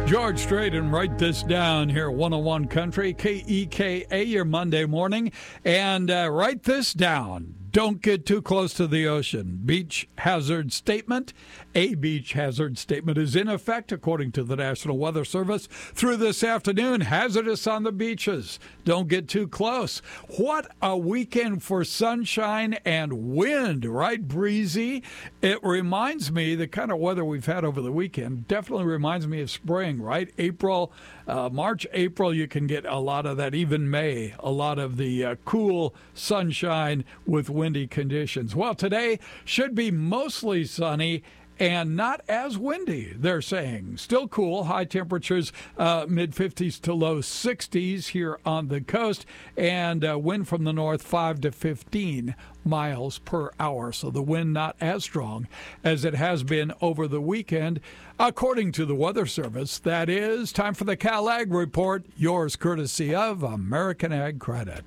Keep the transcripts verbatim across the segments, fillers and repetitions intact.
George Strait, and write this down here at one oh one Country, K E K A, your Monday morning. And uh, write this down. Don't get too close to the ocean. Beach hazard statement. A beach hazard statement is in effect, according to the National Weather Service, through this afternoon. Hazardous on the beaches. Don't get too close. What a weekend for sunshine and wind, right? Breezy. It reminds me, the kind of weather we've had over the weekend definitely reminds me of spring, right? April, uh, March, April, you can get a lot of that. Even May, a lot of the uh, cool sunshine with windy conditions. Well, today should be mostly sunny and not as windy, they're saying. Still cool, high temperatures, uh, mid fifties to low sixties here on the coast, and uh, wind from the north five to fifteen miles per hour. So the wind not as strong as it has been over the weekend, according to the Weather Service. That is time for the Cal Ag Report, yours courtesy of American Ag Credit.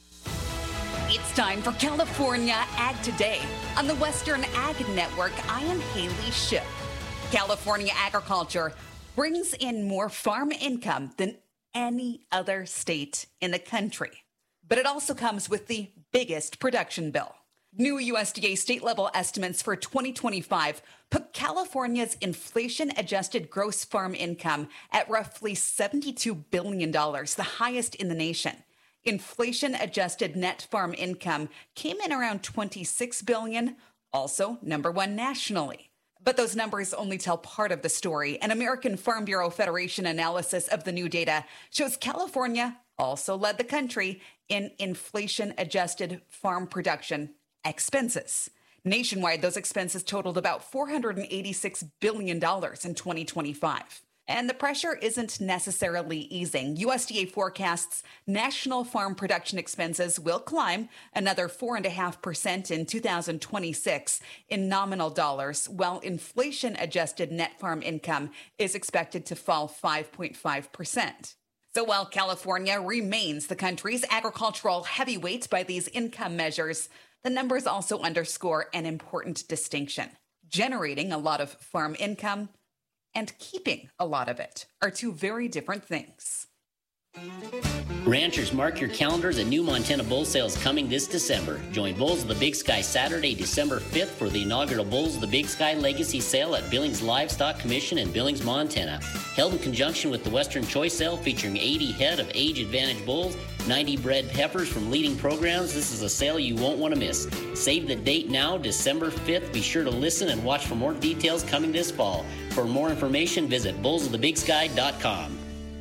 It's time for California Ag Today. On the Western Ag Network, I am Haley Shipp. California agriculture brings in more farm income than any other state in the country. But it also comes with the biggest production bill. New U S D A state-level estimates for twenty twenty-five put California's inflation-adjusted gross farm income at roughly seventy-two billion dollars, the highest in the nation. Inflation-adjusted net farm income came in around twenty-six billion dollars, also number one nationally. But those numbers only tell part of the story. An American Farm Bureau Federation analysis of the new data shows California also led the country in inflation-adjusted farm production expenses. Nationwide, those expenses totaled about four hundred eighty-six billion dollars in twenty twenty-five. And the pressure isn't necessarily easing. U S D A forecasts national farm production expenses will climb another four point five percent in two thousand twenty-six in nominal dollars, while inflation-adjusted net farm income is expected to fall five point five percent. So while California remains the country's agricultural heavyweight by these income measures, the numbers also underscore an important distinction. Generating a lot of farm income and keeping a lot of it are two very different things. Ranchers, mark your calendars. A new Montana Bull Sale is coming this December. Join Bulls of the Big Sky Saturday, December fifth for the inaugural Bulls of the Big Sky Legacy Sale at Billings Livestock Commission in Billings, Montana. Held in conjunction with the Western Choice Sale featuring eighty head of age-advantaged bulls, ninety bred heifers from leading programs. This is a sale you won't want to miss. Save the date now, December fifth. Be sure to listen and watch for more details coming this fall. For more information, visit bulls of the big sky dot com.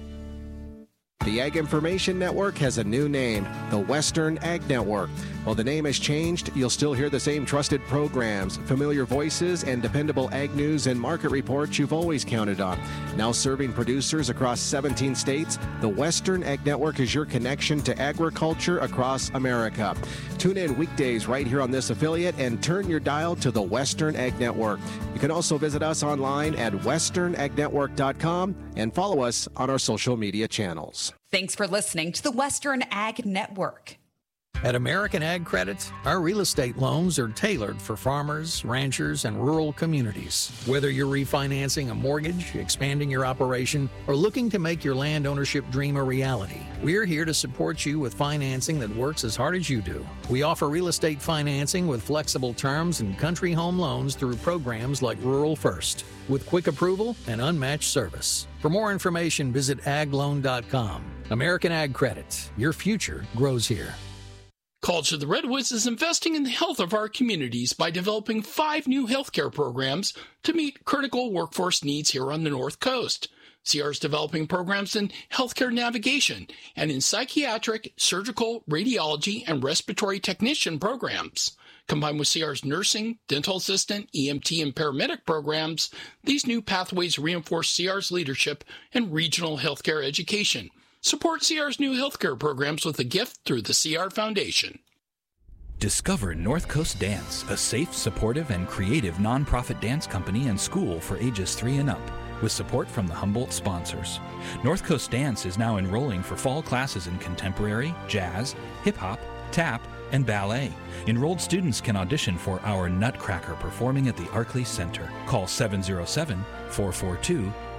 The Ag Information Network has a new name, the Western Ag Network. While the name has changed, you'll still hear the same trusted programs, familiar voices, and dependable ag news and market reports you've always counted on. Now serving producers across seventeen states, the Western Ag Network is your connection to agriculture across America. Tune in weekdays right here on this affiliate and turn your dial to the Western Ag Network. You can also visit us online at western ag network dot com and follow us on our social media channels. Thanks for listening to the Western Ag Network. At American Ag Credit, our real estate loans are tailored for farmers, ranchers, and rural communities. Whether you're refinancing a mortgage, expanding your operation, or looking to make your land ownership dream a reality, we're here to support you with financing that works as hard as you do. We offer real estate financing with flexible terms and country home loans through programs like Rural First, with quick approval and unmatched service. For more information, visit ag loan dot com. American Ag Credit. Your future grows here. College of the Redwoods is investing in the health of our communities by developing five new healthcare programs to meet critical workforce needs here on the North Coast. C R is developing programs in healthcare navigation and in psychiatric, surgical, radiology, and respiratory technician programs. Combined with C R's nursing, dental assistant, E M T, and paramedic programs, these new pathways reinforce C R's leadership in regional healthcare education. Support C R's new healthcare programs with a gift through the C R Foundation. Discover North Coast Dance, a safe, supportive, and creative nonprofit dance company and school for ages three and up, with support from the Humboldt sponsors. North Coast Dance is now enrolling for fall classes in contemporary, jazz, hip-hop, tap, and ballet. Enrolled students can audition for our Nutcracker performing at the Arkley Center. Call seven oh seven, four four two,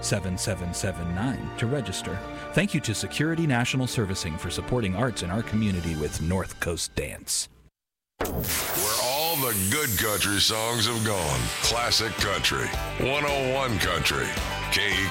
seven seven seven nine to register. Thank you to Security National Servicing for supporting arts in our community with North Coast Dance. Where all the good country songs have gone. Classic Country. one oh one Country. K E